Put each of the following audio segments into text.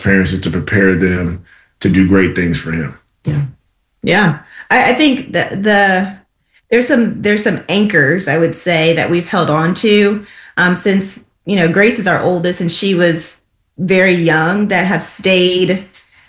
parents is to prepare them to do great things for him. Yeah. Yeah. I think that there's some anchors, I would say, that we've held on to since, Grace is our oldest and she was very young, that have stayed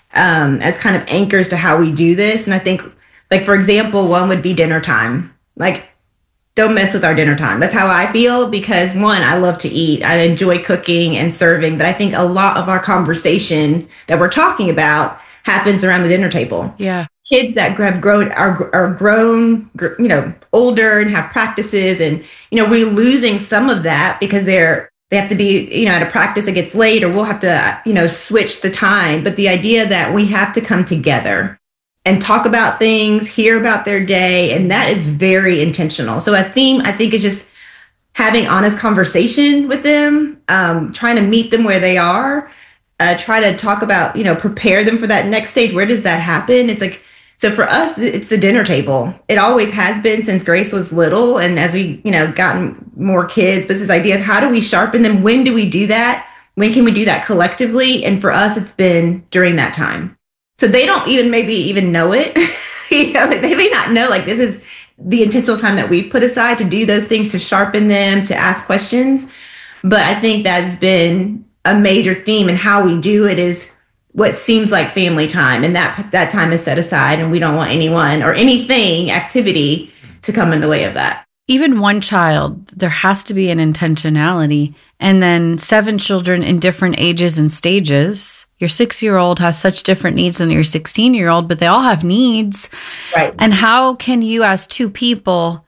as kind of anchors to how we do this. And I think, like, for example, one would be dinner time. Like, don't mess with our dinner time. That's how I feel, because one, I love to eat. I enjoy cooking and serving, but I think a lot of our conversation that we're talking about happens around the dinner table. Yeah. Kids that have grown are grown, older and have practices, and we're losing some of that because they have to be at a practice that gets late, or we'll have to switch the time. But the idea that we have to come together and talk about things, hear about their day, and that is very intentional. So a theme, I think, is just having honest conversation with them, trying to meet them where they are, try to talk about, prepare them for that next stage. Where does that happen? It's like, so for us, it's the dinner table. It always has been since Grace was little. And as we, gotten more kids, but this idea of how do we sharpen them? When do we do that? When can we do that collectively? And for us, it's been during that time. So they don't maybe even know it. They may not know, like, this is the intentional time that we've put aside to do those things, to sharpen them, to ask questions. But I think that's been a major theme, and how we do it is what seems like family time. And that time is set aside, and we don't want anyone or anything, activity, to come in the way of that. Even one child, there has to be an intentionality. And then 7 children in different ages and stages. Your 6-year-old has such different needs than your 16-year-old, but they all have needs. Right. And how can you, as 2 people,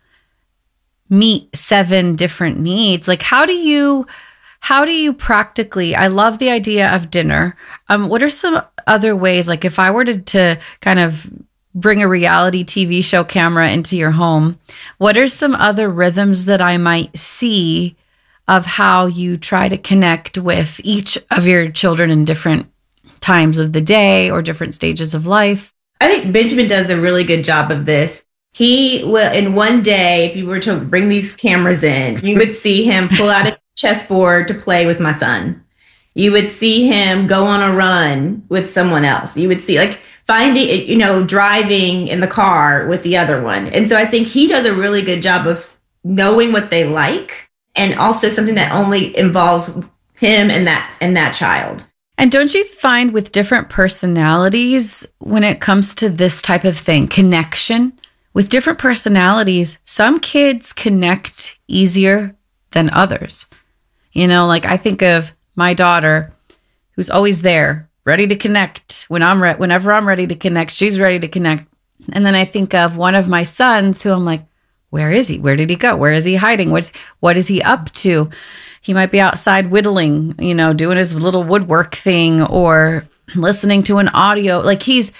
meet 7 different needs? Like, how do you practically, I love the idea of dinner. What are some other ways, like if I were to kind of bring a reality TV show camera into your home, what are some other rhythms that I might see of how you try to connect with each of your children in different times of the day or different stages of life? I think Benjamin does a really good job of this. He will, in one day, if you were to bring these cameras in, you would see him pull out a chessboard to play with my son. You would see him go on a run with someone else. You would see, like, finding, driving in the car with the other one. And so I think he does a really good job of knowing what they like, and also something that only involves him and that child. And don't you find with different personalities, when it comes to this type of thing, connection with different personalities, some kids connect easier than others? Like I think of my daughter, who's always there, ready to connect. Whenever I'm ready to connect, she's ready to connect. And then I think of one of my sons who I'm like, where is he? Where did he go? Where is he hiding? What is he up to? He might be outside whittling, doing his little woodwork thing, or listening to an audio. Like, he's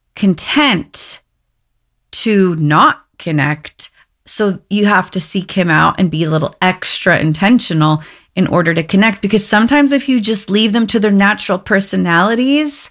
content to not connect. So you have to seek him out and be a little extra intentional in order to connect. Because sometimes if you just leave them to their natural personalities,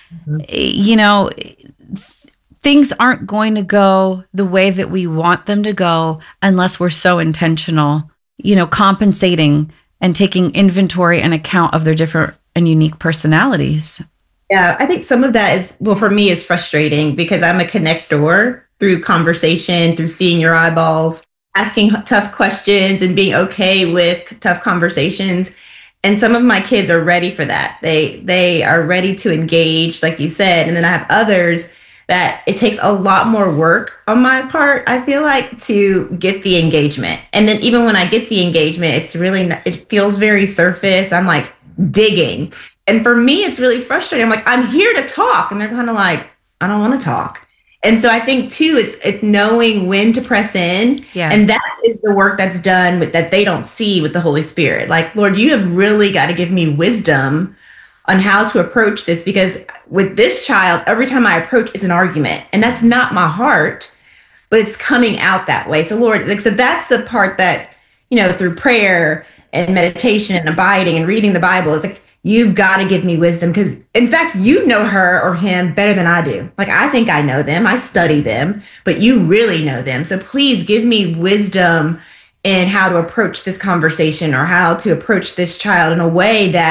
things aren't going to go the way that we want them to go unless we're so intentional, compensating and taking inventory and account of their different and unique personalities. Yeah, I think some of that is, for me, is frustrating because I'm a connector through conversation, through seeing your eyeballs, asking tough questions and being okay with tough conversations. And some of my kids are ready for that. They are ready to engage, like you said. And then I have others that it takes a lot more work on my part, I feel like, to get the engagement. And then even when I get the engagement, it feels very surface. I'm like digging. And for me, it's really frustrating. I'm like, I'm here to talk. And they're kind of like, I don't want to talk. And so I think too, it's knowing when to press in. Yeah. And that is the work that's done that they don't see with the Holy Spirit. Like, Lord, you have really got to give me wisdom on how to approach this, because with this child, every time I approach, it's an argument, and that's not my heart, but it's coming out that way. So Lord, so that's the part that, through prayer and meditation and abiding and reading the Bible, it's like, you've got to give me wisdom, because in fact, you know her or him better than I do. Like, I think I know them, I study them, but you really know them. So please give me wisdom in how to approach this conversation, or how to approach this child in a way that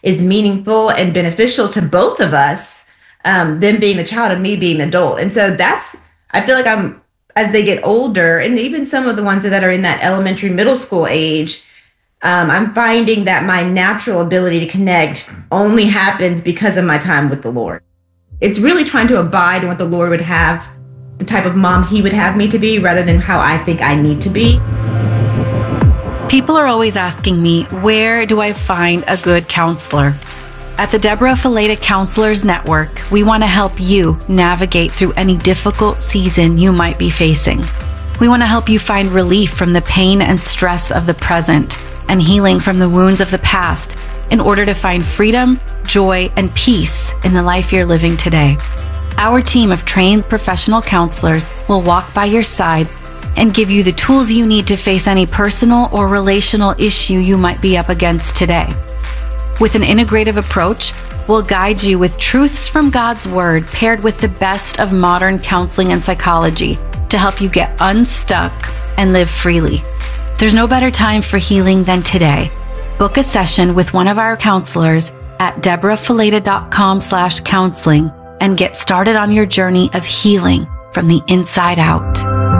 is meaningful and beneficial to both of us, them being the child and me being the adult. And so I feel like as they get older, and even some of the ones that are in that elementary, middle school age, I'm finding that my natural ability to connect only happens because of my time with the Lord. It's really trying to abide in what the Lord would have, the type of mom he would have me to be, rather than how I think I need to be. People are always asking me, where do I find a good counselor? At the Deborah Fileta Counselors Network, we want to help you navigate through any difficult season you might be facing. We want to help you find relief from the pain and stress of the present and healing from the wounds of the past in order to find freedom, joy, and peace in the life you're living today. Our team of trained professional counselors will walk by your side and give you the tools you need to face any personal or relational issue you might be up against today. With an integrative approach, we'll guide you with truths from God's Word paired with the best of modern counseling and psychology to help you get unstuck and live freely. There's no better time for healing than today. Book a session with one of our counselors at deborahfileta.com/counseling and get started on your journey of healing from the inside out.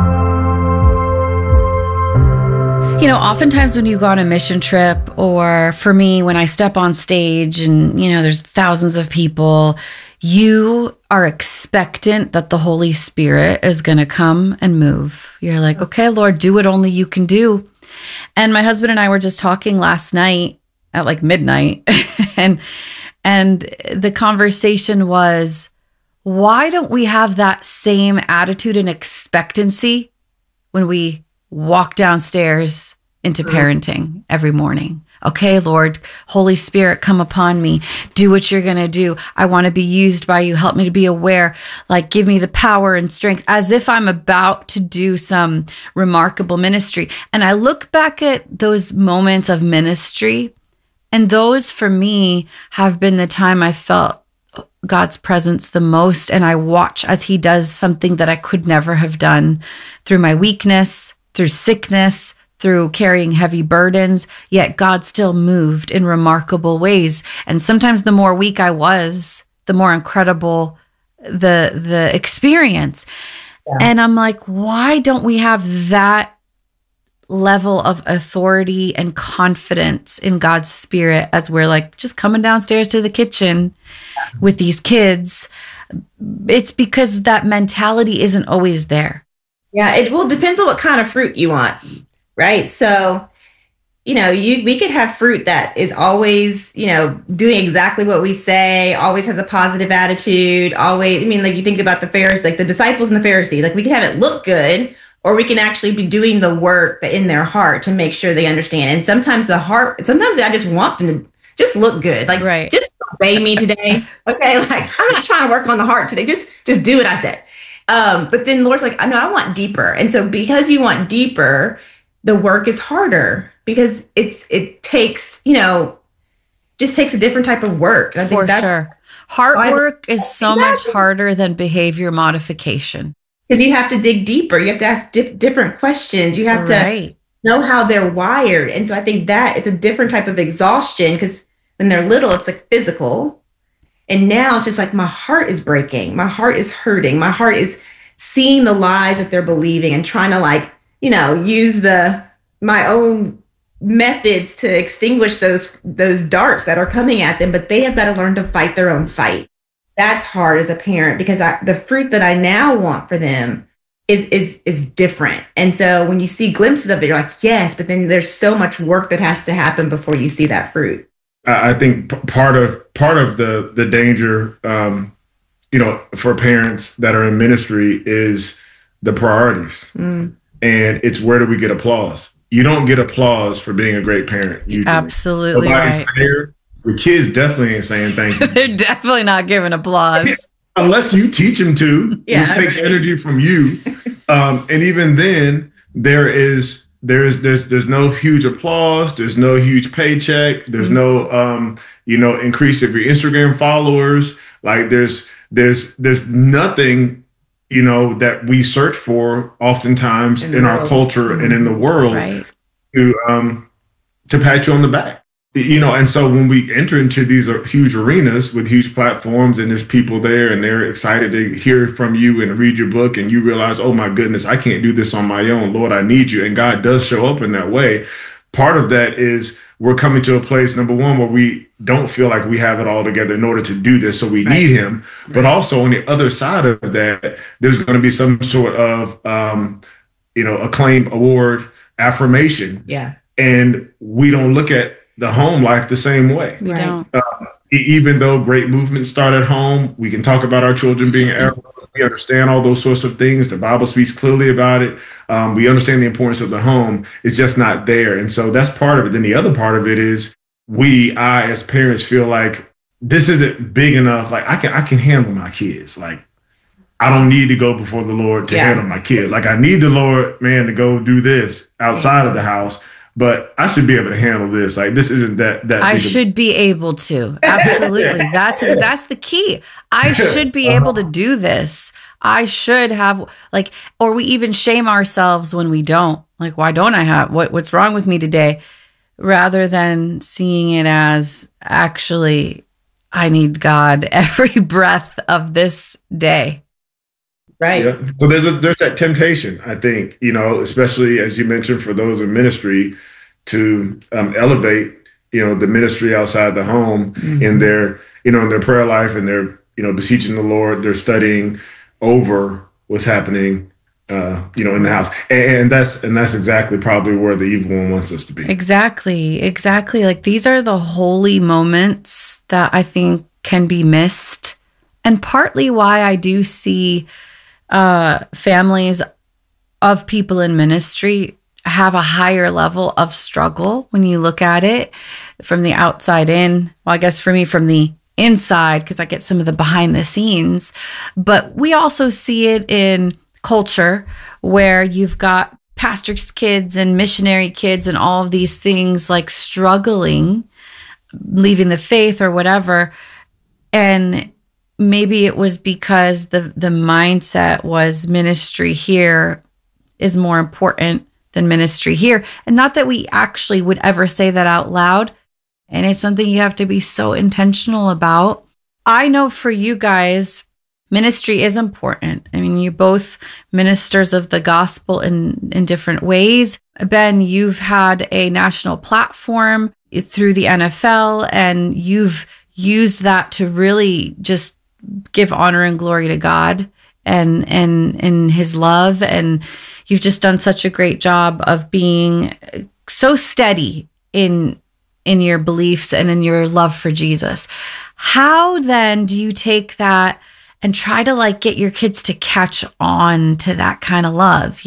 You know, oftentimes when you go on a mission trip, or for me, when I step on stage and, there's thousands of people, you are expectant that the Holy Spirit is going to come and move. You're like, okay, Lord, do what only you can do. And my husband and I were just talking last night at like midnight, and the conversation was, why don't we have that same attitude and expectancy when we walk downstairs into parenting every morning? Okay, Lord, Holy Spirit, come upon me. Do what you're going to do. I want to be used by you. Help me to be aware. Like, give me the power and strength, as if I'm about to do some remarkable ministry. And I look back at those moments of ministry, and those for me have been the time I felt God's presence the most. And I watch as he does something that I could never have done through my weakness, through sickness, through carrying heavy burdens, yet God still moved in remarkable ways. And sometimes the more weak I was, the more incredible the experience. Yeah. And I'm like, why don't we have that level of authority and confidence in God's Spirit as we're like just coming downstairs to the kitchen with these kids? It's because that mentality isn't always there. Yeah, it depends on what kind of fruit you want. Right. So, we could have fruit that is always, doing exactly what we say, always has a positive attitude, always. You think about the Pharisees, like the disciples and the Pharisees, like we can have it look good, or we can actually be doing the work in their heart to make sure they understand. And sometimes I just want them to just look good. Like, right. Just obey me today. Okay. Like, I'm not trying to work on the heart today. Just do what I said. But then the Lord's like, no, I want deeper. And so because you want deeper, the work is harder because it takes, just takes a different type of work. I think sure. Heart work is so much harder than behavior modification. Because you have to dig deeper. You have to ask different questions. You have to know how they're wired. And so I think that it's a different type of exhaustion, because when they're little, it's like physical. And now it's just like my heart is breaking. My heart is hurting. My heart is seeing the lies that they're believing and trying to use my own methods to extinguish those darts that are coming at them, but they have got to learn to fight their own fight. That's hard as a parent, because the fruit that I now want for them is different. And so when you see glimpses of it, you're like, yes, but then there's so much work that has to happen before you see that fruit. I think part of the danger, for parents that are in ministry is the priorities. And it's, where do we get applause? You don't get applause for being a great parent. You absolutely right. The kids definitely ain't saying thank you. They're definitely not giving applause. Unless you teach them to, which takes energy from you. And even then, there's no huge applause. There's no huge paycheck. There's no, increase of your Instagram followers. Like there's nothing, that we search for oftentimes in our culture and in the world to pat you on the back. And so when we enter into these huge arenas with huge platforms and there's people there and they're excited to hear from you and read your book, and you realize, oh my goodness, I can't do this on my own. Lord, I need you. And God does show up in that way. Part of that is we're coming to a place, number one, where we don't feel like we have it all together in order to do this. So we need him. Right. But also on the other side of that, there's going to be some sort of, acclaim, award, affirmation. Yeah. And we don't look at the home life the same way. We don't. Even though great movements start at home, we can talk about our children being Arab. We understand all those sorts of things. The Bible speaks clearly about it. We understand the importance of the home. It's just not there. And so that's part of it. Then the other part of it is I as parents feel like this isn't big enough. Like I can handle my kids. Like I don't need to go before the Lord to handle my kids. Like I need the Lord, man, to go do this outside of the house. But I should be able to handle this. Like this isn't that. I should be able to. Absolutely. That's the key. I should be able to do this. I should have or we even shame ourselves when we don't. Like, why don't I have what's wrong with me today? Rather than seeing it as actually, I need God every breath of this day. Right. Yeah. So there's that temptation, I think, especially as you mentioned, for those in ministry to elevate, the ministry outside the home in their, in their prayer life, and they're, beseeching the Lord, they're studying over what's happening, in the house. And that's exactly probably where the evil one wants us to be. Exactly. Like these are the holy moments that I think can be missed. And partly why I do see families of people in ministry have a higher level of struggle when you look at it from the outside in. Well, I guess for me, from the inside, because I get some of the behind the scenes. But we also see it in culture where you've got pastors' kids and missionary kids and all of these things like struggling, leaving the faith or whatever. And maybe it was because the mindset was ministry here is more important than ministry here. And not that we actually would ever say that out loud. And it's something you have to be so intentional about. I know for you guys, ministry is important. I mean, you're both ministers of the gospel in different ways. Ben, you've had a national platform through the NFL, and you've used that to really just give honor and glory to God and his love. And you've just done such a great job of being so steady in your beliefs and in your love for Jesus. How then do you take that and try to get your kids to catch on to that kind of love?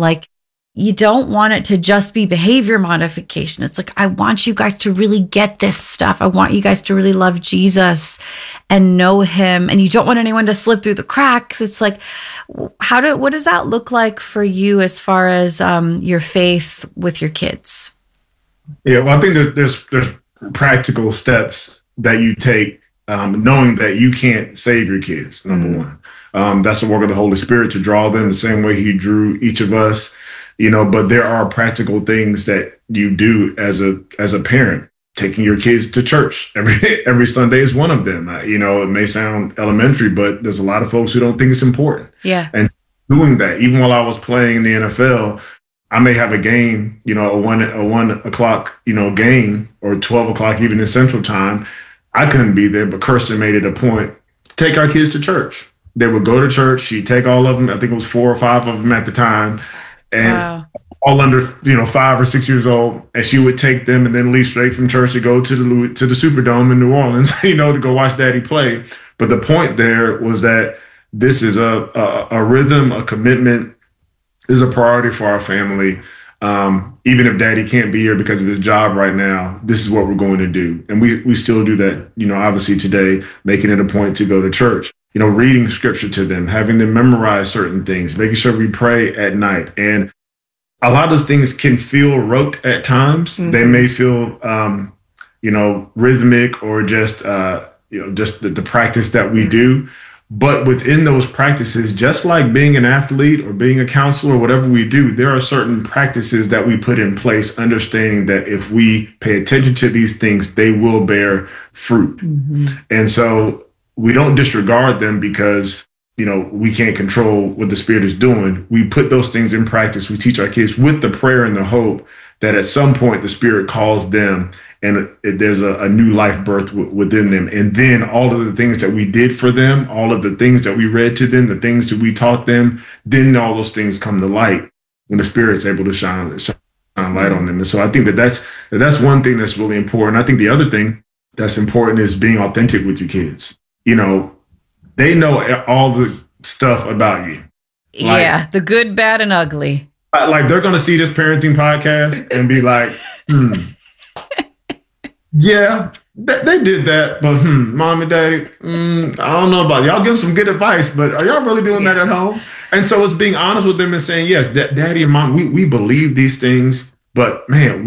You don't want it to just be behavior modification. It's I want you guys to really get this stuff. I want you guys to really love Jesus and know him. And you don't want anyone to slip through the cracks. It's what does that look like for you as far as your faith with your kids? Yeah, well, I think there's practical steps that you take, knowing that you can't save your kids, number one. That's the work of the Holy Spirit to draw them the same way he drew each of us. But there are practical things that you do as a parent. Taking your kids to church every Sunday is one of them. It may sound elementary, but there's a lot of folks who don't think it's important. Yeah. And doing that, even while I was playing in the NFL, I may have a game, a 1 o'clock, game, or 12 o'clock even in Central Time. I couldn't be there, but Kirsten made it a point to take our kids to church. They would go to church. She'd take all of them. I think it was 4 or 5 of them at the time. And all under, 5 or 6 years old. And she would take them and then leave straight from church to go to the Superdome in New Orleans, to go watch Daddy play. But the point there was that this is a rhythm, a commitment, is a priority for our family. Even if Daddy can't be here because of his job right now, this is what we're going to do. And we still do that, obviously today, making it a point to go to church. Reading scripture to them, having them memorize certain things, making sure we pray at night. And a lot of those things can feel rote at times. Mm-hmm. They may feel, rhythmic or just the practice that we do. But within those practices, just like being an athlete or being a counselor, whatever we do, there are certain practices that we put in place, understanding that if we pay attention to these things, they will bear fruit. Mm-hmm. And so we don't disregard them because, we can't control what the Spirit is doing. We put those things in practice. We teach our kids with the prayer and the hope that at some point the Spirit calls them and there's a new life birth within them. And then all of the things that we did for them, all of the things that we read to them, the things that we taught them, then all those things come to light when the Spirit's able to shine light on them. And so I think that's one thing that's really important. I think the other thing that's important is being authentic with your kids. They know all the stuff about you. The good, bad, and ugly. Like they're going to see this parenting podcast and be like, yeah, they did that, but mom and daddy, I don't know about y'all. Give some good advice, but are y'all really doing that at home? And so it's being honest with them and saying, yes, daddy and mom, we believe these things, but man,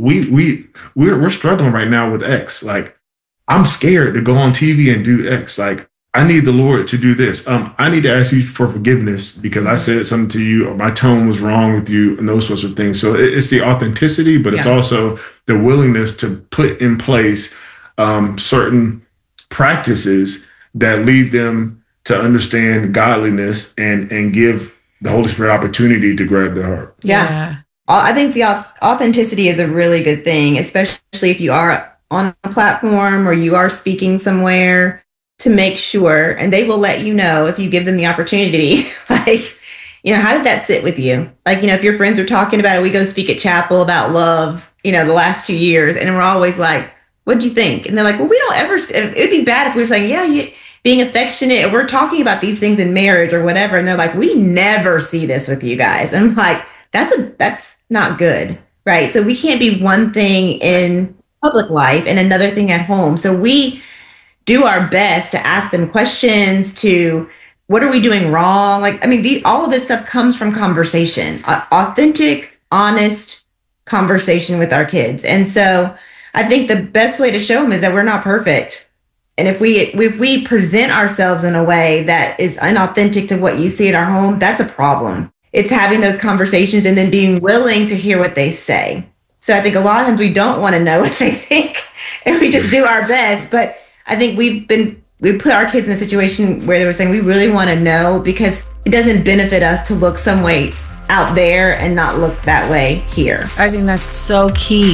we're struggling right now with X. Like, I'm scared to go on TV and do X. Like, I need the Lord to do this. I need to ask you for forgiveness because I said something to you or my tone was wrong with you and those sorts of things. So it's the authenticity, but it's also the willingness to put in place certain practices that lead them to understand godliness and give the Holy Spirit opportunity to grab their heart. Yeah. I think the authenticity is a really good thing, especially if you are on a platform or you are speaking somewhere, to make sure, and they will let you know if you give them the opportunity, like, how did that sit with you? Like, if your friends are talking about it, we go speak at chapel about love, the last 2 years, and we're always like, what'd you think? And they're like, well, we don't ever, it'd be bad if we were saying, being affectionate, or we're talking about these things in marriage or whatever. And they're like, we never see this with you guys. And I'm like, that's not good, right? So we can't be one thing in public life and another thing at home. So we do our best to ask them questions to what are we doing wrong? Like, all of this stuff comes from conversation, authentic, honest conversation with our kids. And so I think the best way to show them is that we're not perfect. And if we present ourselves in a way that is unauthentic to what you see at our home, that's a problem. It's having those conversations and then being willing to hear what they say. So I think a lot of times we don't want to know what they think and we just do our best. But I think we put our kids in a situation where they were saying we really want to know because it doesn't benefit us to look some way out there and not look that way here. I think that's so key.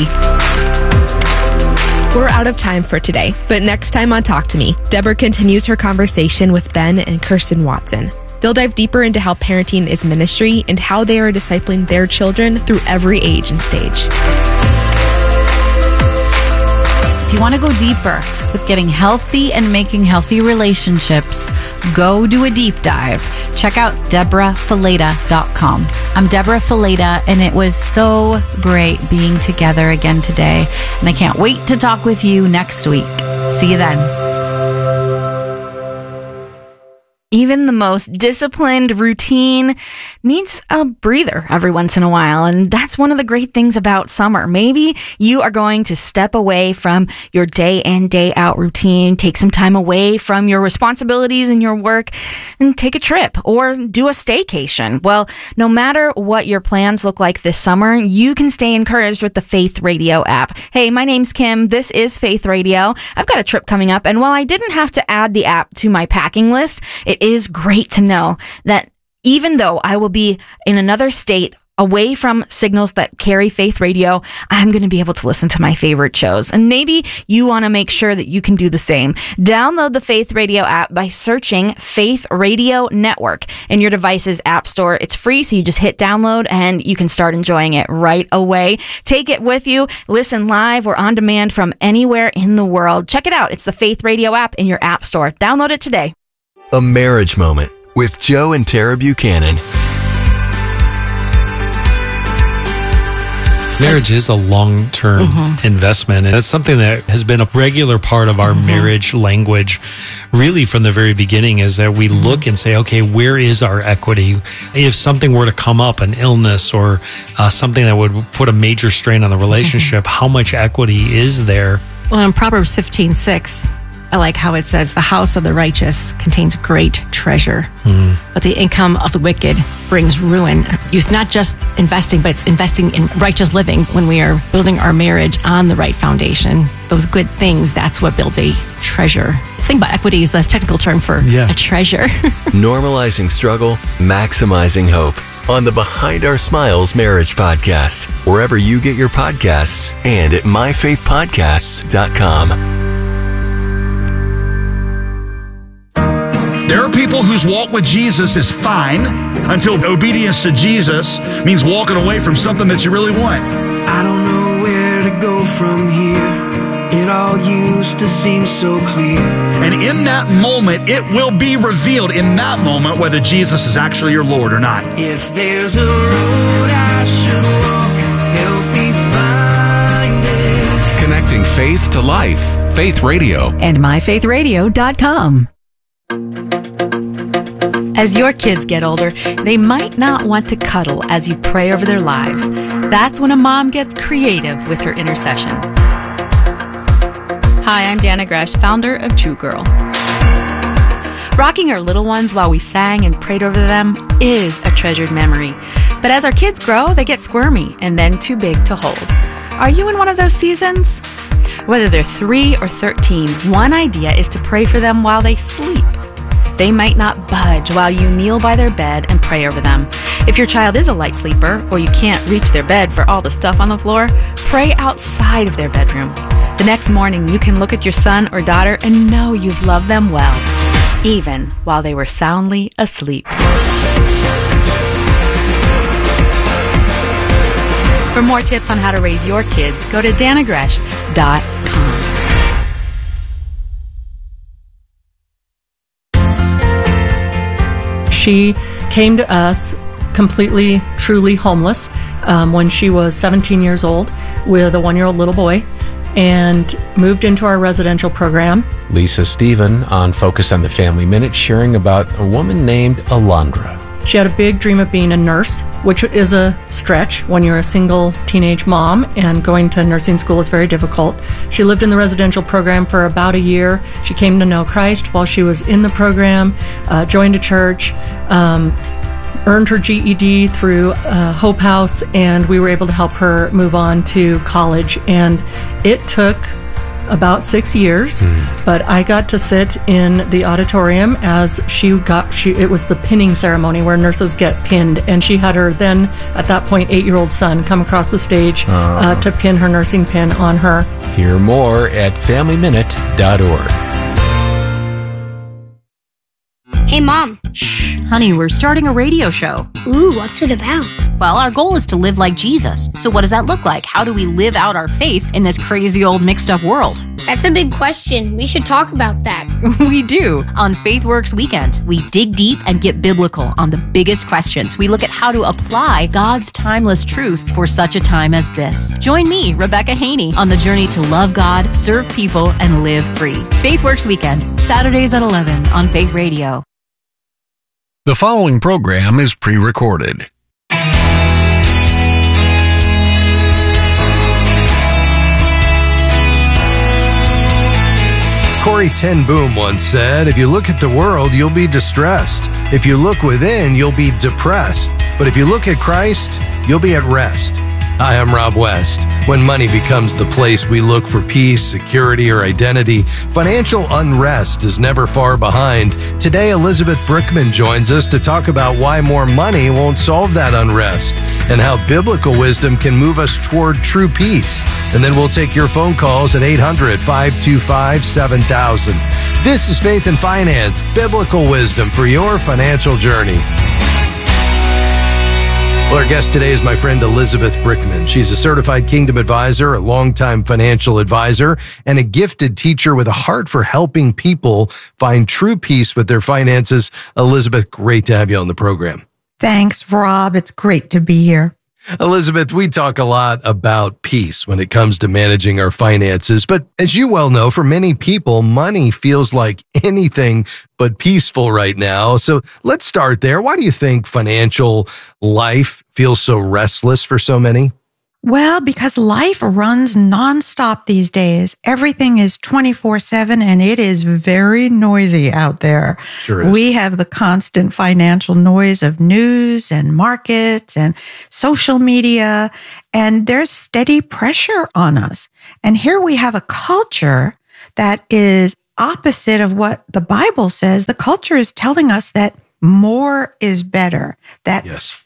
We're out of time for today, but next time on Talk to Me, Deborah continues her conversation with Ben and Kirsten Watson. They'll dive deeper into how parenting is ministry and how they are discipling their children through every age and stage. If you want to go deeper with getting healthy and making healthy relationships, go do a deep dive. Check out DeborahFileta.com. I'm Deborah Fileta, and it was so great being together again today. And I can't wait to talk with you next week. See you then. Even the most disciplined routine needs a breather every once in a while. And that's one of the great things about summer. Maybe you are going to step away from your day in, day out routine, take some time away from your responsibilities and your work and take a trip or do a staycation. Well, no matter what your plans look like this summer, you can stay encouraged with the Faith Radio app. Hey, my name's Kim. This is Faith Radio. I've got a trip coming up. And while I didn't have to add the app to my packing list, it is great to know that even though I will be in another state away from signals that carry Faith Radio, I'm going to be able to listen to my favorite shows. And maybe you want to make sure that you can do the same. Download the Faith Radio app by searching Faith Radio Network in your device's app store. It's free, so you just hit download and you can start enjoying it right away. Take it with you. Listen live or on demand from anywhere in the world. Check it out. It's the Faith Radio app in your app store. Download it today. A Marriage Moment with Joe and Tara Buchanan. Marriage is a long-term investment, and it's something that has been a regular part of our marriage language really from the very beginning, is that we look and say, okay, where is our equity? If something were to come up, an illness or something that would put a major strain on the relationship, how much equity is there? Well, in Proverbs 15:6, I like how it says, the house of the righteous contains great treasure, but the income of the wicked brings ruin. It's not just investing, but it's investing in righteous living. When we are building our marriage on the right foundation, those good things, that's what builds a treasure. The thing about equity is a technical term for a treasure. Normalizing struggle, maximizing hope. On the Behind Our Smiles Marriage Podcast, wherever you get your podcasts, and at myfaithpodcasts.com. There are people whose walk with Jesus is fine until obedience to Jesus means walking away from something that you really want. I don't know where to go from here. It all used to seem so clear. And in that moment, it will be revealed in that moment whether Jesus is actually your Lord or not. If there's a road I should walk, help me find it. Connecting faith to life. Faith Radio. And myfaithradio.com. As your kids get older, they might not want to cuddle as you pray over their lives. That's when a mom gets creative with her intercession. Hi, I'm Dana Gresh, founder of True Girl. Rocking our little ones while we sang and prayed over them is a treasured memory. But as our kids grow, they get squirmy and then too big to hold. Are you in one of those seasons? Whether they're 3 or 13, one idea is to pray for them while they sleep. They might not budge while you kneel by their bed and pray over them. If your child is a light sleeper or you can't reach their bed for all the stuff on the floor, pray outside of their bedroom. The next morning, you can look at your son or daughter and know you've loved them well, even while they were soundly asleep. For more tips on how to raise your kids, go to danagresh.com. She came to us completely, truly homeless when she was 17 years old with a 1-year-old little boy and moved into our residential program. Lisa Stephen on Focus on the Family Minute sharing about a woman named Alondra. She had a big dream of being a nurse, which is a stretch when you're a single teenage mom, and going to nursing school is very difficult. She lived in the residential program for about a year. She came to know Christ while she was in the program, joined a church, earned her GED through Hope House, and we were able to help her move on to college. And it took about 6 years, but I got to sit in the auditorium as it was the pinning ceremony where nurses get pinned, and she had her then, at that point, 8-year-old son come across the stage to pin her nursing pin on her. Hear more at FamilyMinute.org. Hey, Mom. Shh, honey, we're starting a radio show. Ooh, what's it about? Well, our goal is to live like Jesus. So what does that look like? How do we live out our faith in this crazy old mixed up world? That's a big question. We should talk about that. We do. On FaithWorks Weekend, we dig deep and get biblical on the biggest questions. We look at how to apply God's timeless truth for such a time as this. Join me, Rebecca Haney, on the journey to love God, serve people, and live free. FaithWorks Weekend, Saturdays at 11 on Faith Radio. The following program is pre-recorded. Corrie ten Boom once said, "If you look at the world, you'll be distressed. If you look within, you'll be depressed. But if you look at Christ, you'll be at rest." Hi, I'm Rob West. When money becomes the place we look for peace, security, or identity, financial unrest is never far behind. Today, Elizabeth Brickman joins us to talk about why more money won't solve that unrest and how biblical wisdom can move us toward true peace. And then we'll take your phone calls at 800-525-7000. This is Faith and Finance, biblical wisdom for your financial journey. Well, our guest today is my friend Elizabeth Brickman. She's a certified Kingdom advisor, a longtime financial advisor, and a gifted teacher with a heart for helping people find true peace with their finances. Elizabeth, great to have you on the program. Thanks, Rob. It's great to be here. Elizabeth, we talk a lot about peace when it comes to managing our finances, but as you well know, for many people, money feels like anything but peaceful right now. So let's start there. Why do you think financial life feels so restless for so many? Well, because life runs nonstop these days. Everything is 24/7 and it is very noisy out there. Sure is. We have the constant financial noise of news and markets and social media, and there's steady pressure on us. And here we have a culture that is opposite of what the Bible says. The culture is telling us that more is better, that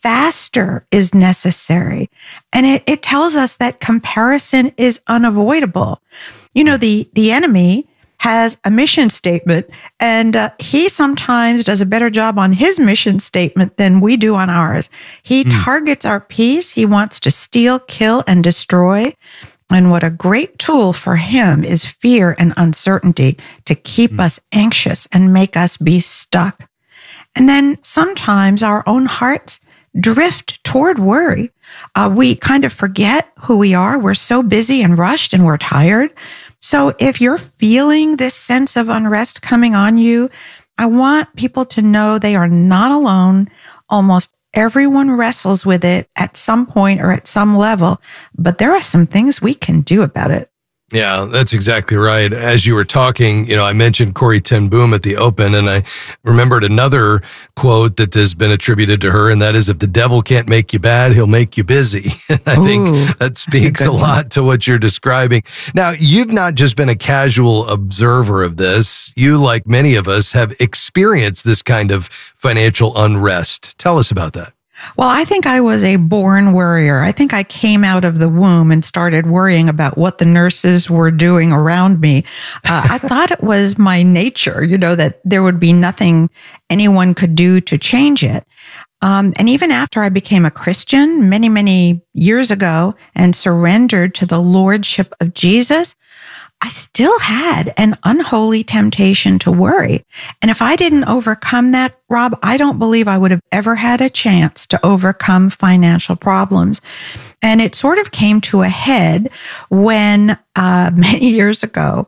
faster is necessary. And it tells us that comparison is unavoidable. You know, the enemy has a mission statement, and he sometimes does a better job on his mission statement than we do on ours. He targets our peace. He wants to steal, kill, and destroy. And what a great tool for him is fear and uncertainty to keep us anxious and make us be stuck. And then sometimes our own hearts drift toward worry. We kind of forget who we are. We're so busy and rushed and we're tired. So if you're feeling this sense of unrest coming on you, I want people to know they are not alone. Almost everyone wrestles with it at some point or at some level, but there are some things we can do about it. Yeah, that's exactly right. As you were talking, I mentioned Corrie ten Boom at the open, and I remembered another quote that has been attributed to her, and that is, if the devil can't make you bad, he'll make you busy. And I think that speaks a lot to what you're describing. Now, you've not just been a casual observer of this. You, like many of us, have experienced this kind of financial unrest. Tell us about that. Well, I think I was a born worrier. I think I came out of the womb and started worrying about what the nurses were doing around me. I thought it was my nature, that there would be nothing anyone could do to change it. And even after I became a Christian many, many years ago and surrendered to the lordship of Jesus, I still had an unholy temptation to worry. And if I didn't overcome that, Rob, I don't believe I would have ever had a chance to overcome financial problems. And it sort of came to a head when many years ago,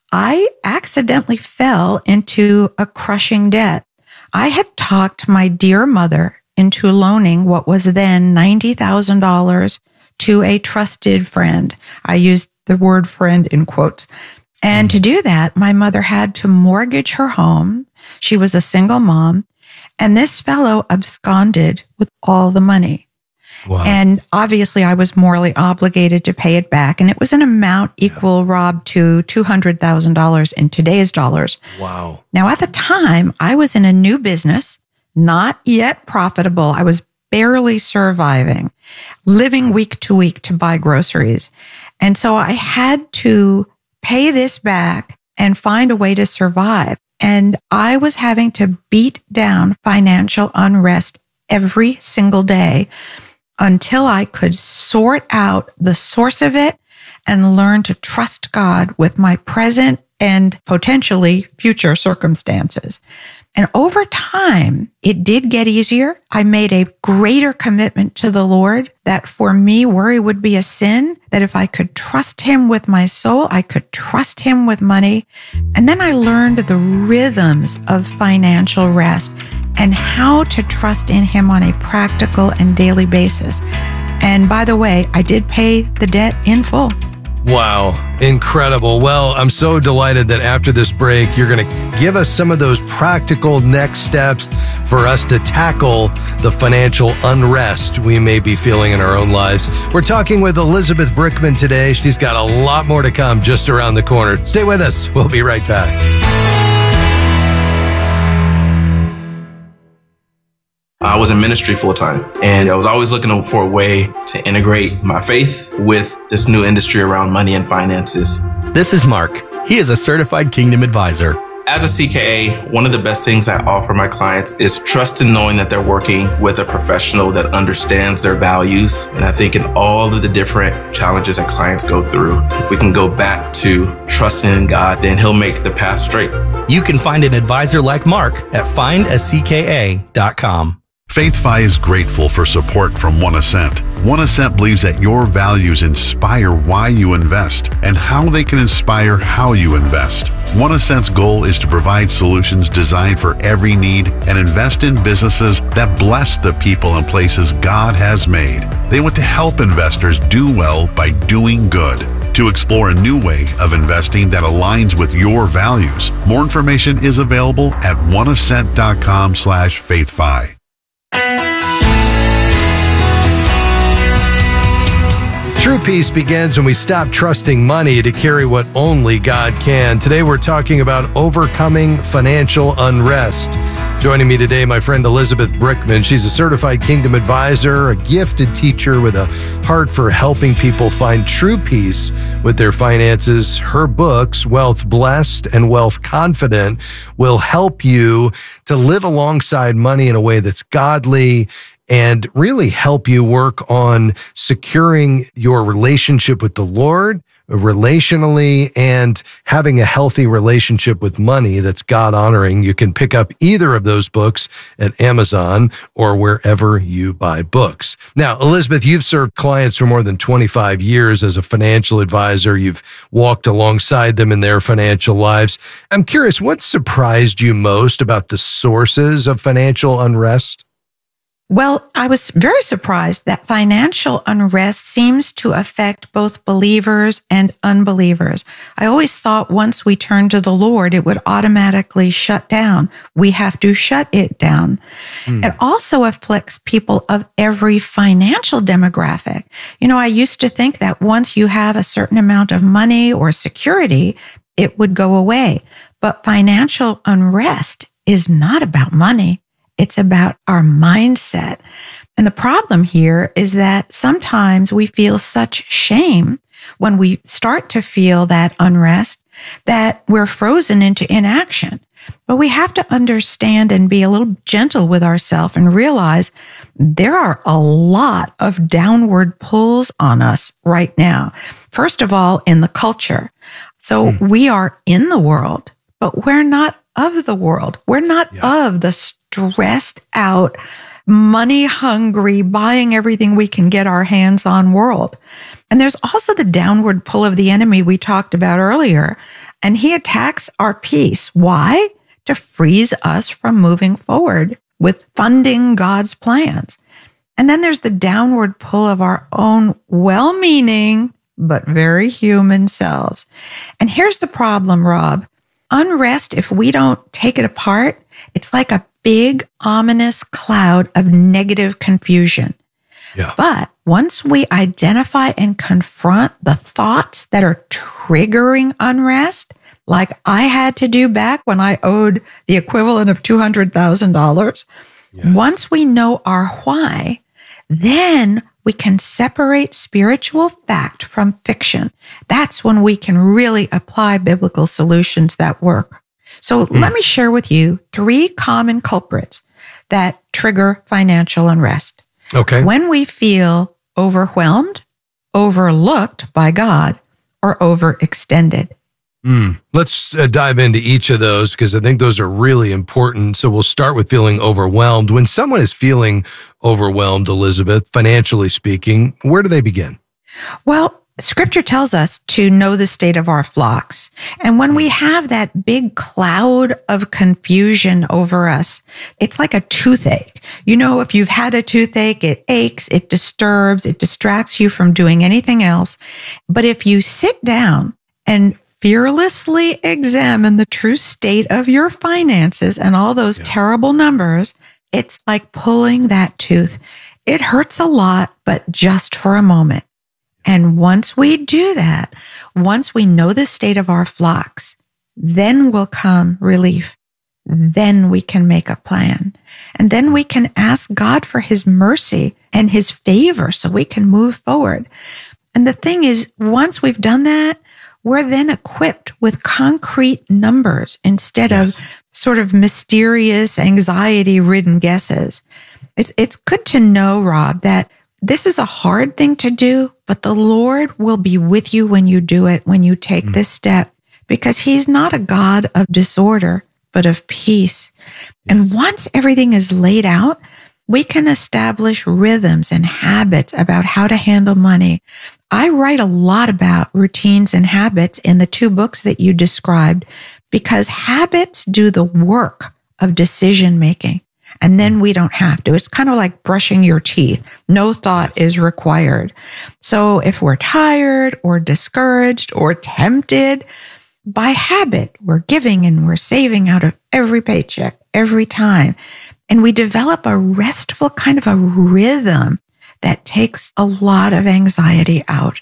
I accidentally fell into a crushing debt. I had talked my dear mother into loaning what was then $90,000 to a trusted friend. I used the word friend in quotes. And to do that, my mother had to mortgage her home. She was a single mom. And this fellow absconded with all the money. Wow. And obviously I was morally obligated to pay it back. And it was an amount equal, Rob, to $200,000 in today's dollars. Wow. Now, at the time, I was in a new business, not yet profitable. I was barely surviving, living week to week to buy groceries. And so I had to pay this back and find a way to survive. And I was having to beat down financial unrest every single day until I could sort out the source of it and learn to trust God with my present and potentially future circumstances. And over time, it did get easier. I made a greater commitment to the Lord that for me, worry would be a sin, that if I could trust him with my soul, I could trust him with money. And then I learned the rhythms of financial rest and how to trust in him on a practical and daily basis. And by the way, I did pay the debt in full. Wow, incredible. Well, I'm so delighted that after this break, you're going to give us some of those practical next steps for us to tackle the financial unrest we may be feeling in our own lives. We're talking with Elizabeth Brickman today. She's got a lot more to come just around the corner. Stay with us. We'll be right back. I was in ministry full time, and I was always looking for a way to integrate my faith with this new industry around money and finances. This is Mark. He is a certified Kingdom advisor. As a CKA, one of the best things I offer my clients is trust in knowing that they're working with a professional that understands their values. And I think in all of the different challenges that clients go through, if we can go back to trusting in God, then he'll make the path straight. You can find an advisor like Mark at findacka.com. FaithFi is grateful for support from One Ascent. One Ascent believes that your values inspire why you invest and how they can inspire how you invest. One Ascent's goal is to provide solutions designed for every need and invest in businesses that bless the people and places God has made. They want to help investors do well by doing good. To explore a new way of investing that aligns with your values, more information is available at oneascent.com/faithfi. True peace begins when we stop trusting money to carry what only God can. Today we're talking about overcoming financial unrest. Joining me today, my friend Elizabeth Brickman. She's a certified Kingdom advisor, a gifted teacher with a heart for helping people find true peace with their finances. Her books, Wealth Blessed and Wealth Confident, will help you to live alongside money in a way that's godly and really help you work on securing your relationship with the Lord relationally and having a healthy relationship with money that's God honoring. You can pick up either of those books at Amazon or wherever you buy books. Now, Elizabeth, you've served clients for more than 25 years as a financial advisor. You've walked alongside them in their financial lives. I'm curious, what surprised you most about the sources of financial unrest? Well, I was very surprised that financial unrest seems to affect both believers and unbelievers. I always thought once we turn to the Lord, it would automatically shut down. We have to shut it down. It also afflicts people of every financial demographic. You know, I used to think that once you have a certain amount of money or security, it would go away. But financial unrest is not about money. It's about our mindset. And the problem here is that sometimes we feel such shame when we start to feel that unrest that we're frozen into inaction. But we have to understand and be a little gentle with ourselves and realize there are a lot of downward pulls on us right now. First of all, in the culture. So we are in the world, but we're not of the world. We're not of the stressed out, money hungry, buying everything we can get our hands on world. And there's also the downward pull of the enemy we talked about earlier. And he attacks our peace. Why? To freeze us from moving forward with funding God's plans. And then there's the downward pull of our own well-meaning, but very human selves. And here's the problem, Rob. Unrest, if we don't take it apart, it's like a big, ominous cloud of negative confusion. But once we identify and confront the thoughts that are triggering unrest, like I had to do back when I owed the equivalent of $200,000, once we know our why, then we can separate spiritual fact from fiction. That's when we can really apply biblical solutions that work. So let me share with you 3 common culprits that trigger financial unrest. Okay. When we feel overwhelmed, overlooked by God, or overextended. Let's dive into each of those because I think those are really important. So we'll start with feeling overwhelmed. When someone is feeling overwhelmed, Elizabeth, financially speaking, where do they begin? Well, Scripture tells us to know the state of our flocks. And when we have that big cloud of confusion over us, it's like a toothache. You know, if you've had a toothache, it aches, it disturbs, it distracts you from doing anything else. But if you sit down and fearlessly examine the true state of your finances and all those terrible numbers, it's like pulling that tooth. It hurts a lot, but just for a moment. And once we do that, once we know the state of our flocks, then will come relief. Then we can make a plan. And then we can ask God for his mercy and his favor so we can move forward. And the thing is, once we've done that, we're then equipped with concrete numbers instead of sort of mysterious, anxiety-ridden guesses. It's good to know, Rob, that this is a hard thing to do, but the Lord will be with you when you do it, when you take this step, because he's not a God of disorder, but of peace. And once everything is laid out, we can establish rhythms and habits about how to handle money. I write a lot about routines and habits in the 2 books that you described because habits do the work of decision making. And then we don't have to. It's kind of like brushing your teeth. No thought is required. So if we're tired or discouraged or tempted, by habit, we're giving and we're saving out of every paycheck, every time. And we develop a restful kind of a rhythm that takes a lot of anxiety out.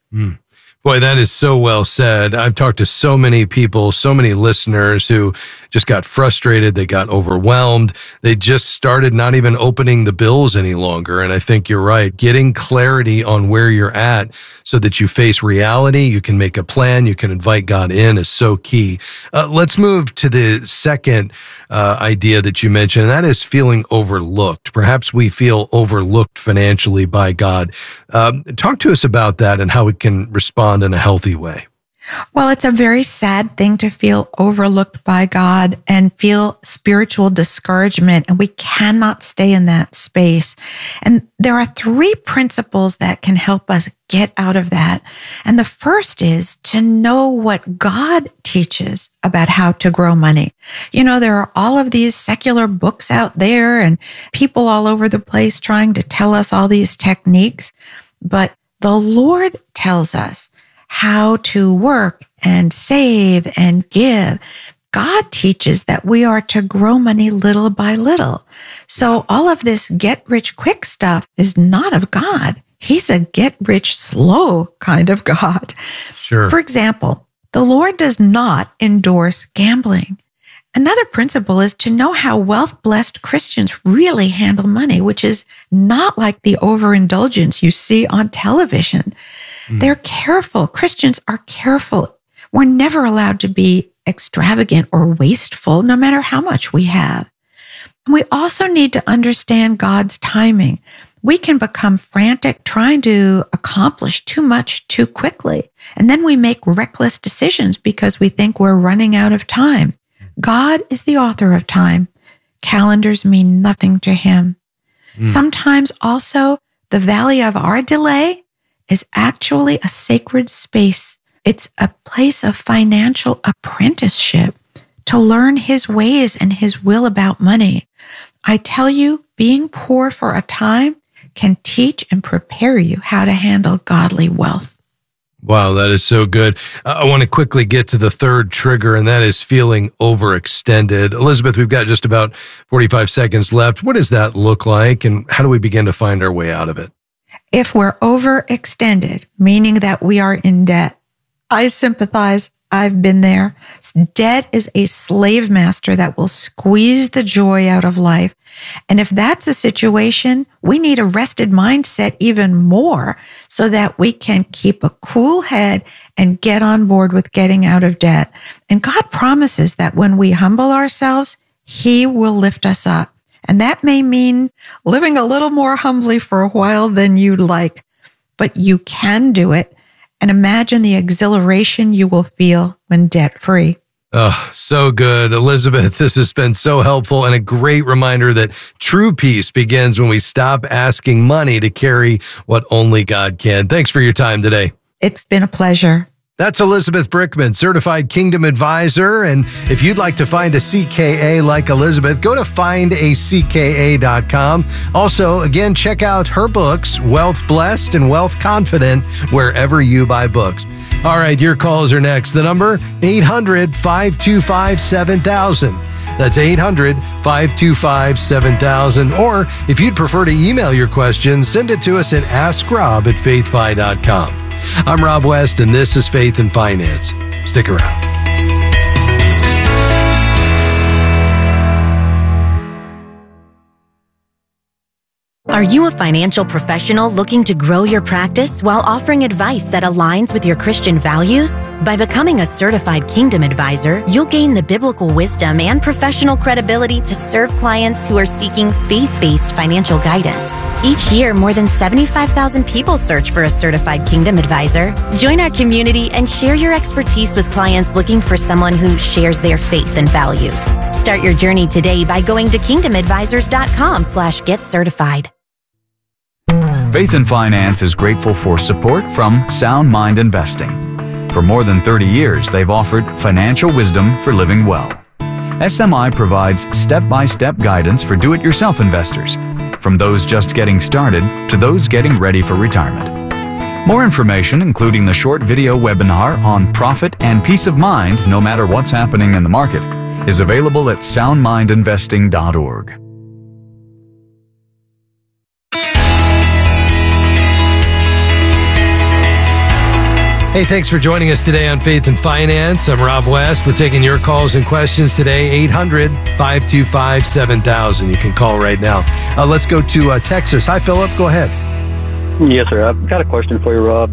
Boy, that is so well said. I've talked to so many people, so many listeners who just got frustrated. They got overwhelmed. They just started not even opening the bills any longer. And I think you're right. Getting clarity on where you're at so that you face reality, you can make a plan, you can invite God in is so key. Let's move to the second idea that you mentioned, and that is feeling overlooked. Perhaps we feel overlooked financially by God. Talk to us about that and how we can respond in a healthy way. Well, it's a very sad thing to feel overlooked by God and feel spiritual discouragement, and we cannot stay in that space. And there are 3 principles that can help us get out of that. And the first is to know what God teaches about how to grow money. You know, there are all of these secular books out there and people all over the place trying to tell us all these techniques, but the Lord tells us how to work and save and give. God teaches that we are to grow money little by little. So all of this get rich quick stuff is not of God. He's a get rich slow kind of God. Sure. For example, the Lord does not endorse gambling. Another principle is to know how wealth-blessed Christians really handle money, which is not like the overindulgence you see on television. They're careful. Christians are careful. We're never allowed to be extravagant or wasteful, no matter how much we have. And we also need to understand God's timing. We can become frantic trying to accomplish too much too quickly. And then we make reckless decisions because we think we're running out of time. God is the author of time. Calendars mean nothing to him. Sometimes also the valley of our delay is actually a sacred space. It's a place of financial apprenticeship to learn his ways and his will about money. I tell you, being poor for a time can teach and prepare you how to handle godly wealth. Wow, that is so good. I want to quickly get to the third trigger, and that is feeling overextended. Elizabeth, we've got just about 45 seconds left. What does that look like, and how do we begin to find our way out of it? If we're overextended, meaning that we are in debt, I sympathize. I've been there. Debt is a slave master that will squeeze the joy out of life. And if that's a situation, we need a rested mindset even more so that we can keep a cool head and get on board with getting out of debt. And God promises that when we humble ourselves, he will lift us up. And that may mean living a little more humbly for a while than you'd like, but you can do it. And imagine the exhilaration you will feel when debt-free. Oh, so good. Elizabeth, this has been so helpful and a great reminder that true peace begins when we stop asking money to carry what only God can. Thanks for your time today. It's been a pleasure. That's Elizabeth Brickman, Certified Kingdom Advisor. And if you'd like to find a CKA like Elizabeth, go to findacka.com. Also, again, check out her books, Wealth Blessed and Wealth Confident, wherever you buy books. All right, your calls are next. The number, 800-525-7000. That's 800-525-7000. Or if you'd prefer to email your questions, send it to us at askrob@faithfi.com. I'm Rob West, and this is Faith and Finance. Stick around. Are you a financial professional looking to grow your practice while offering advice that aligns with your Christian values? By becoming a certified Kingdom Advisor, you'll gain the biblical wisdom and professional credibility to serve clients who are seeking faith-based financial guidance. Each year, more than 75,000 people search for a certified Kingdom Advisor. Join our community and share your expertise with clients looking for someone who shares their faith and values. Start your journey today by going to kingdomadvisors.com/get certified. Faith and Finance is grateful for support from Sound Mind Investing. For more than 30 years, they've offered financial wisdom for living well. SMI provides step-by-step guidance for do-it-yourself investors, from those just getting started to those getting ready for retirement. More information, including the short video webinar on profit and peace of mind no matter what's happening in the market, is available at soundmindinvesting.org. Hey, thanks for joining us today on Faith and Finance. I'm Rob West. We're taking your calls and questions today, 800-525-7000. You can call right now. Let's go to Texas. Hi, Philip. Go ahead. Yes, sir. I've got a question for you, Rob.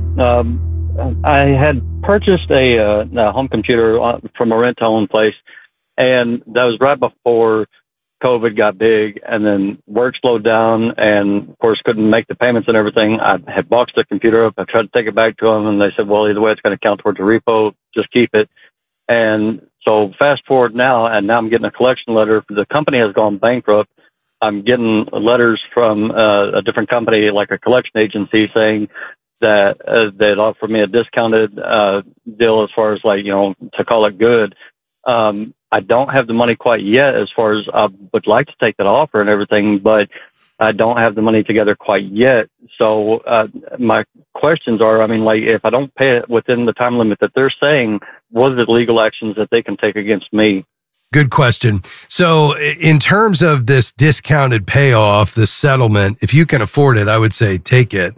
I had purchased a home computer from a rent-to-own place, and that was right before COVID got big, and then work slowed down, and of course couldn't make the payments and everything. I had boxed the computer up. I tried to take it back to them, and they said, well, either way, it's going to count towards a repo. Just keep it. And so fast forward now, and now I'm getting a collection letter. The company has gone bankrupt. I'm getting letters from a different company, like a collection agency, saying that they'd offer me a discounted deal as far as, like, you know, to call it good. I don't have the money quite yet, as far as I would like to take that offer and everything, but I don't have the money together quite yet. So my questions are, I mean, like, if I don't pay it within the time limit that they're saying, what are the legal actions that they can take against me? Good question. So in terms of this discounted payoff, this settlement, if you can afford it, I would say take it.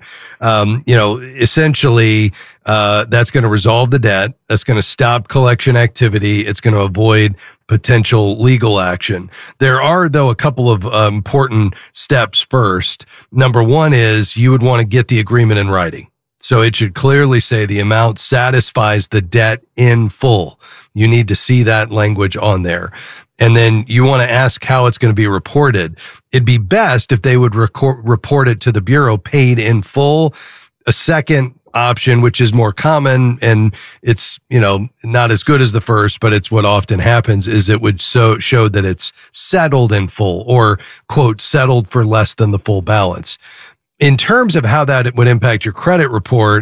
Essentially, that's going to resolve the debt. That's going to stop collection activity. It's going to avoid potential legal action. There are, though, a couple of important steps first. Number one is you would want to get the agreement in writing. So it should clearly say the amount satisfies the debt in full. You need to see that language on there. And then you want to ask how it's going to be reported. It'd be best if they would report it to the Bureau paid in full. A second option, which is more common, and it's, not as good as the first, but it's what often happens, is it would show that it's settled in full, or, quote, settled for less than the full balance. In terms of how that would impact your credit report,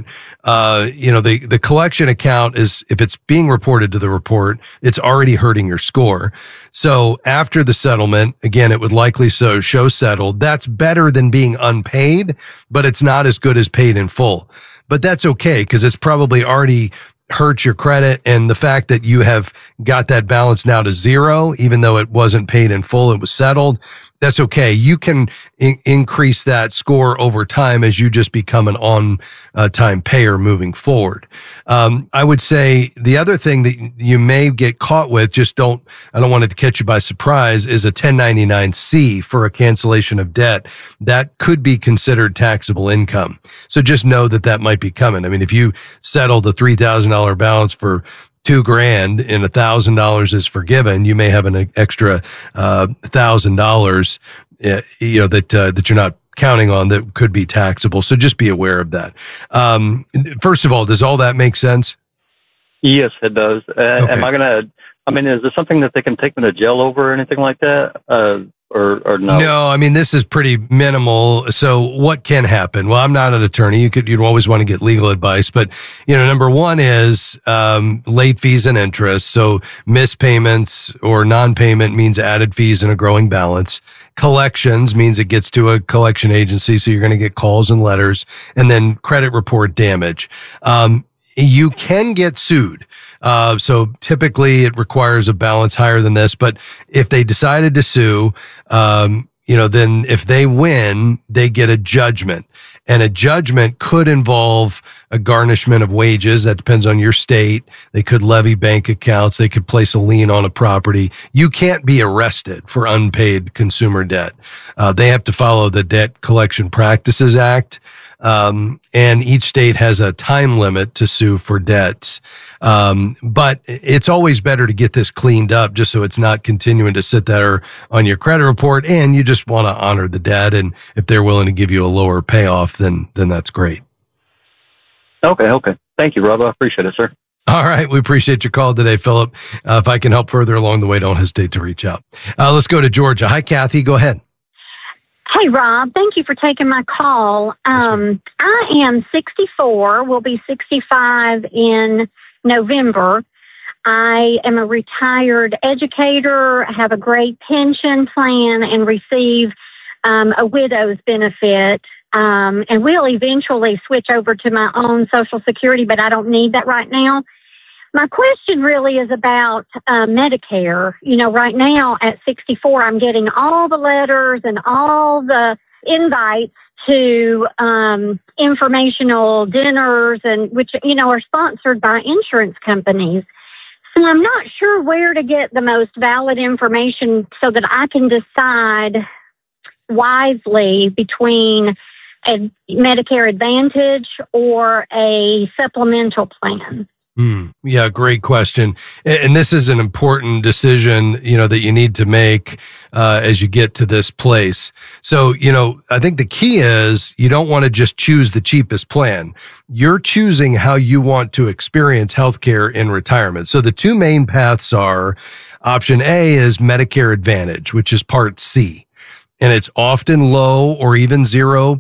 the collection account is, if it's being reported to the report, it's already hurting your score. So after the settlement, again, it would likely show settled. That's better than being unpaid, but it's not as good as paid in full. But that's okay, because it's probably already hurt your credit, and the fact that you have got that balance now to zero, even though it wasn't paid in full, it was settled, that's okay. You can increase that score over time as you just become an on-time payer moving forward. I would say the other thing that you may get caught with, I don't want it to catch you by surprise, is a 1099-C for a cancellation of debt. That could be considered taxable income. So just know that might be coming. I mean, if you settled a $3,000 balance for $2,000 and $1,000 is forgiven, you may have an extra $1,000, that you're not counting on that could be taxable. So just be aware of that. First of all, does all that make sense? Yes, it does. Okay. Is this something that they can take me to jail over or anything like that? Or no? No, I mean, this is pretty minimal. So what can happen? Well, I'm not an attorney. You'd always want to get legal advice, but number one is, late fees and interest. So missed payments or non-payment means added fees and a growing balance. Collections means it gets to a collection agency. So you're going to get calls and letters, and then credit report damage. You can get sued. So typically it requires a balance higher than this, but if they decided to sue, then if they win, they get a judgment, and a judgment could involve a garnishment of wages. That depends on your state. They could levy bank accounts. They could place a lien on a property. You can't be arrested for unpaid consumer debt. They have to follow the Debt Collection Practices Act. And each state has a time limit to sue for debts. But it's always better to get this cleaned up, just so it's not continuing to sit there on your credit report, and you just want to honor the debt. And if they're willing to give you a lower payoff, then that's great. Okay. Thank you, Rob. I appreciate it, sir. All right. We appreciate your call today, Philip. If I can help further along the way, don't hesitate to reach out. Let's go to Georgia. Hi, Kathy. Go ahead. Hey, Rob. Thank you for taking my call. I am 64, will be 65 in November. I am a retired educator, have a great pension plan, and receive a widow's benefit. And will eventually switch over to my own Social Security, but I don't need that right now. My question really is about Medicare. You know, right now at 64, I'm getting all the letters and all the invites to informational dinners, and which, you know, are sponsored by insurance companies. So I'm not sure where to get the most valid information so that I can decide wisely between a Medicare Advantage or a supplemental plan. Yeah, great question. And this is an important decision, you know, that you need to make as you get to this place. So, you know, I think the key is you don't want to just choose the cheapest plan. You're choosing how you want to experience healthcare in retirement. So the two main paths are option A is Medicare Advantage, which is Part C. And it's often low or even $0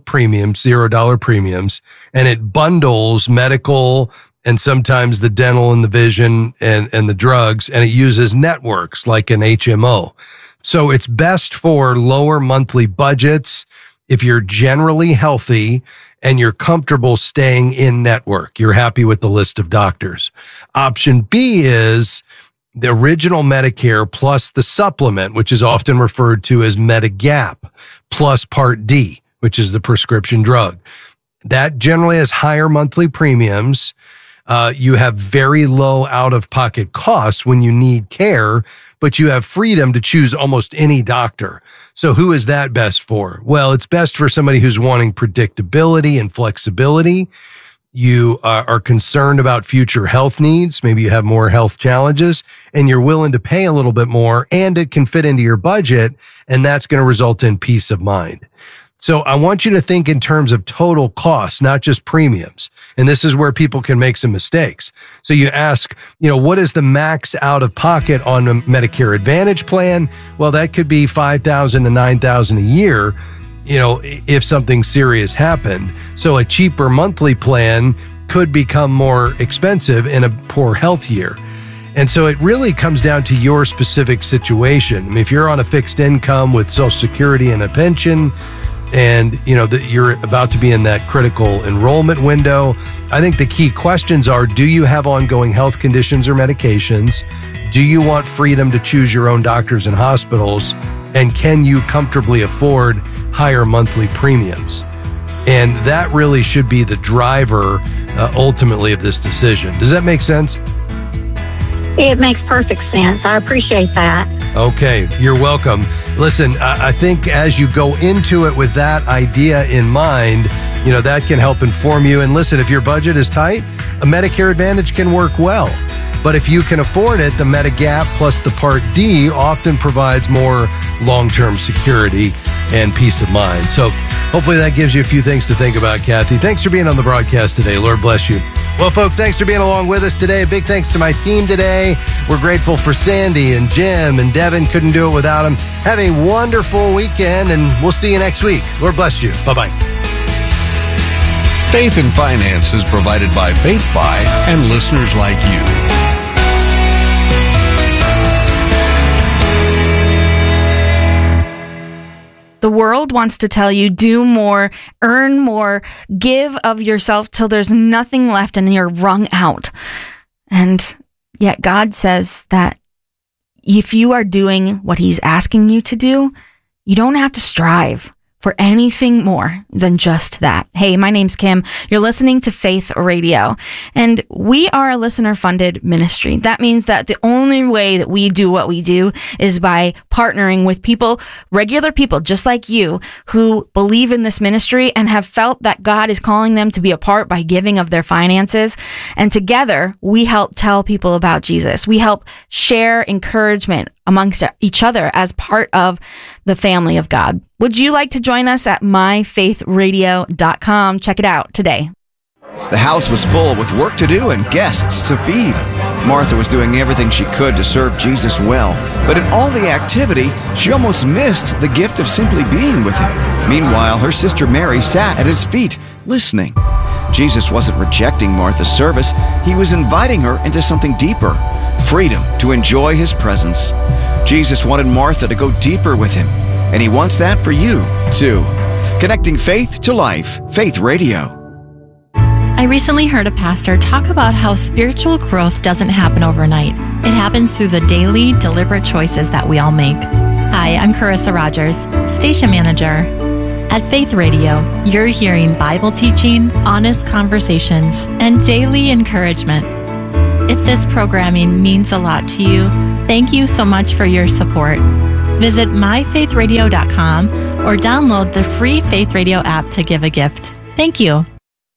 premiums, and it bundles medical and sometimes the dental and the vision and the drugs, and it uses networks like an HMO. So it's best for lower monthly budgets if you're generally healthy and you're comfortable staying in network. You're happy with the list of doctors. Option B is the original Medicare plus the supplement, which is often referred to as Medigap, plus Part D, which is the prescription drug. That generally has higher monthly premiums. You have very low out-of-pocket costs when you need care, but you have freedom to choose almost any doctor. So who is that best for? Well, it's best for somebody who's wanting predictability and flexibility. You are concerned about future health needs. Maybe you have more health challenges and you're willing to pay a little bit more, and it can fit into your budget, and that's going to result in peace of mind. So I want you to think in terms of total costs, not just premiums. And this is where people can make some mistakes. So you ask, you know, what is the max out of pocket on a Medicare Advantage plan? Well, that could be $5,000 to $9,000 a year, you know, if something serious happened. So a cheaper monthly plan could become more expensive in a poor health year. And so it really comes down to your specific situation. I mean, if you're on a fixed income with Social Security and a pension, and you know that you're about to be in that critical enrollment window, I think the key questions are, do you have ongoing health conditions or medications? Do you want freedom to choose your own doctors and hospitals? And can you comfortably afford higher monthly premiums? And that really should be the driver ultimately of this decision. Does that make sense? It makes perfect sense. I appreciate that. Okay, you're welcome. Listen, I think as you go into it with that idea in mind, you know, that can help inform you. And listen, if your budget is tight, a Medicare Advantage can work well. But if you can afford it, the Medigap plus the Part D often provides more long-term security and peace of mind. So hopefully that gives you a few things to think about, Kathy. Thanks for being on the broadcast today. Lord bless you. Well, folks, thanks for being along with us today. Big thanks to my team today. We're grateful for Sandy and Jim and Devin. Couldn't do it without them. Have a wonderful weekend, and we'll see you next week. Lord bless you. Bye-bye. Faith and Finance is provided by FaithFi and listeners like you. The world wants to tell you, do more, earn more, give of yourself till there's nothing left and you're wrung out. And yet God says that if you are doing what he's asking you to do, you don't have to strive for anything more than just that. Hey, my name's Kim. You're listening to Faith Radio, and we are a listener-funded ministry. That means that the only way that we do what we do is by partnering with people, regular people just like you, who believe in this ministry and have felt that God is calling them to be a part by giving of their finances. And together, we help tell people about Jesus. We help share encouragement amongst each other as part of the family of God. Would you like to join us at myfaithradio.com? Check it out today. The house was full with work to do and guests to feed. Martha was doing everything she could to serve Jesus well, but in all the activity, she almost missed the gift of simply being with him. Meanwhile, her sister Mary sat at his feet, listening. Jesus wasn't rejecting Martha's service. He was inviting her into something deeper, freedom to enjoy his presence. Jesus wanted Martha to go deeper with him, and he wants that for you, too. Connecting faith to life, Faith Radio. I recently heard a pastor talk about how spiritual growth doesn't happen overnight. It happens through the daily, deliberate choices that we all make. Hi, I'm Carissa Rogers, station manager. At Faith Radio, you're hearing Bible teaching, honest conversations, and daily encouragement. If this programming means a lot to you, thank you so much for your support. Visit myfaithradio.com or download the free Faith Radio app to give a gift. Thank you.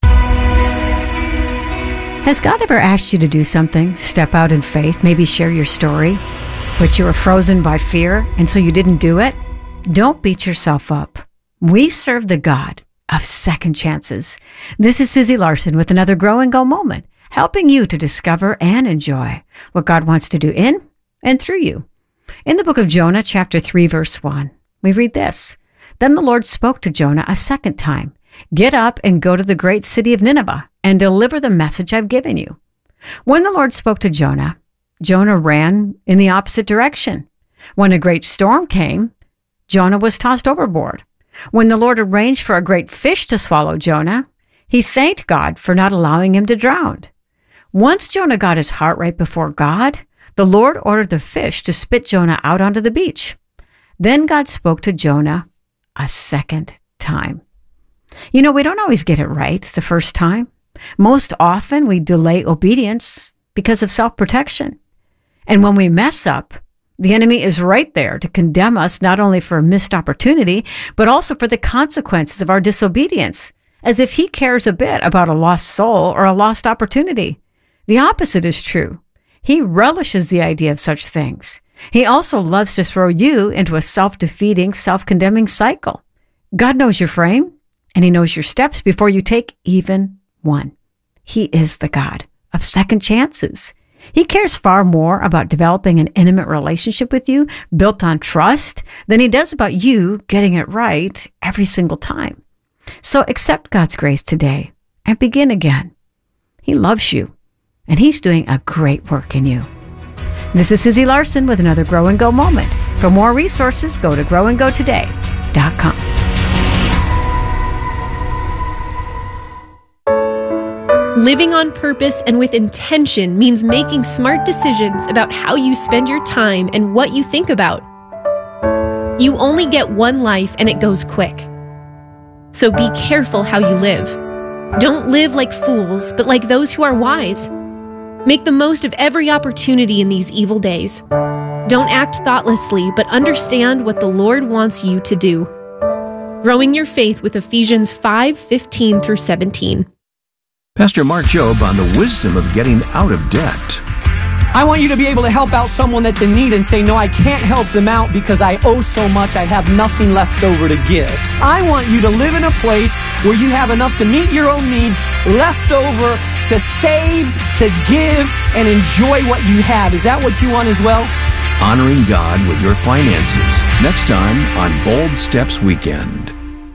Has God ever asked you to do something, step out in faith, maybe share your story, but you were frozen by fear and so you didn't do it? Don't beat yourself up. We serve the God of second chances. This is Susie Larson with another Grow and Go moment, helping you to discover and enjoy what God wants to do in and through you. In the book of Jonah, chapter 3, verse 1, we read this. Then the Lord spoke to Jonah a second time. Get up and go to the great city of Nineveh and deliver the message I've given you. When the Lord spoke to Jonah, Jonah ran in the opposite direction. When a great storm came, Jonah was tossed overboard. When the Lord arranged for a great fish to swallow Jonah, he thanked God for not allowing him to drown. Once Jonah got his heart right before God, the Lord ordered the fish to spit Jonah out onto the beach. Then God spoke to Jonah a second time. You know, we don't always get it right the first time. Most often we delay obedience because of self-protection. And when we mess up, the enemy is right there to condemn us not only for a missed opportunity, but also for the consequences of our disobedience, as if he cares a bit about a lost soul or a lost opportunity. The opposite is true. He relishes the idea of such things. He also loves to throw you into a self-defeating, self-condemning cycle. God knows your frame, and he knows your steps before you take even one. He is the God of second chances. He cares far more about developing an intimate relationship with you, built on trust, than he does about you getting it right every single time. So accept God's grace today and begin again. He loves you, and he's doing a great work in you. This is Susie Larson with another Grow and Go moment. For more resources, go to growandgotoday.com. Living on purpose and with intention means making smart decisions about how you spend your time and what you think about. You only get one life and it goes quick. So be careful how you live. Don't live like fools, but like those who are wise. Make the most of every opportunity in these evil days. Don't act thoughtlessly, but understand what the Lord wants you to do. Growing your faith with Ephesians 5:15 through 17. Pastor Mark Jobe on the wisdom of getting out of debt. I want you to be able to help out someone that's in need and say, no, I can't help them out because I owe so much, I have nothing left over to give. I want you to live in a place where you have enough to meet your own needs, left over to save, to give, and enjoy what you have. Is that what you want as well? Honoring God with your finances. Next time on Bold Steps Weekend.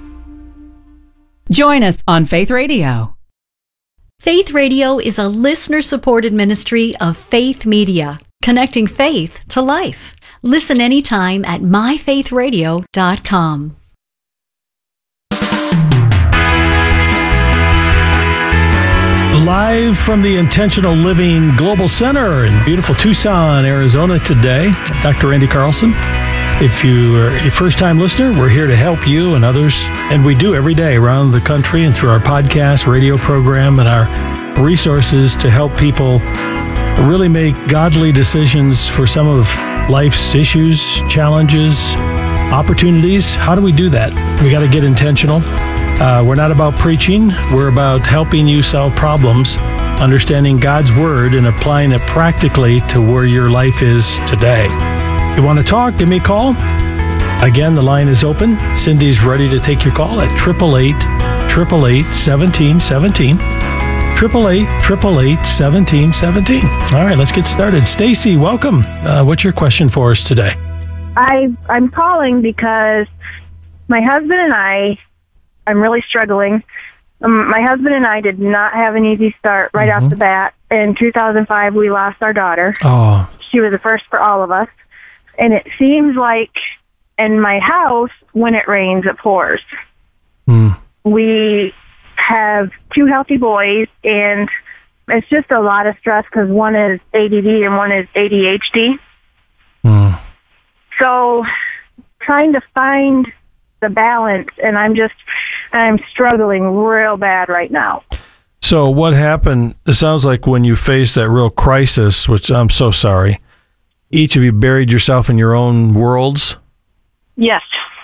Join us on Faith Radio. Faith Radio is a listener-supported ministry of Faith Media, connecting faith to life. Listen anytime at myfaithradio.com. Live from the Intentional Living Global Center in beautiful Tucson, Arizona today, Dr. Randy Carlson. If you are a first-time listener, we're here to help you and others, and we do every day around the country and through our podcast, radio program, and our resources to help people really make godly decisions for some of life's issues, challenges, opportunities. How do we do that? We got to get intentional. We're not about preaching. We're about helping you solve problems, understanding God's Word and applying it practically to where your life is today. If you want to talk, give me a call. Again, the line is open. Cindy's ready to take your call at 888-888-1717. 888-888-1717. All right, let's get started. Stacy, welcome. What's your question for us today? I'm calling because my husband and I'm really struggling. My husband and I did not have an easy start right off the bat. In 2005, we lost our daughter. Oh. She was the first for all of us. And it seems like in my house, when it rains, it pours. We have 2 healthy boys, and it's just a lot of stress because one is ADD and one is ADHD. So trying to find the balance, and I'm struggling real bad right now. So what happened, it sounds like when you faced that real crisis, which I'm so sorry, each of you buried yourself in your own worlds? Yes.